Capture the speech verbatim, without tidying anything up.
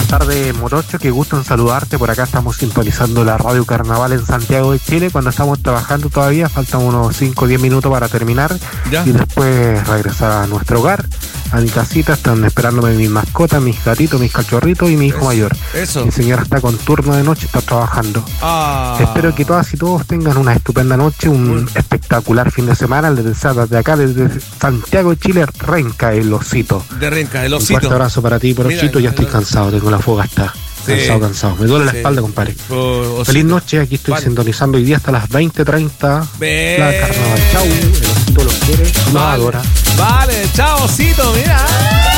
tardes, Morocho, qué gusto en saludarte. Por acá estamos sintonizando la Radio Carnaval en Santiago de Chile. Cuando estamos trabajando todavía, faltan unos cinco o diez minutos para terminar. ¿Ya? Y después regresar a nuestro hogar, a mi casita. Están esperándome mis mascotas, mis gatitos, mis cachorritos y mi hijo eso, mayor. Eso. Mi señora está con turno de noche, está trabajando. Ah. Espero que todas y todos tengan una estupenda noche, un Uy. espectacular fin de semana. Les deseo desde acá, desde Santiago de Chile, Renca, el osito. De Renca, el osito. Un fuerte abrazo para ti, Porochito. Ya estoy cansado, tengo la foga hasta. Sí. Cansado, cansado. Me duele sí. la espalda, compadre. Oh, Feliz noche, aquí estoy vale. sintonizando hoy día hasta las veinte treinta. Ven. La Carnaval. Chau, el osito los quiere, los vale. adora. Vale, chao, osito, mira.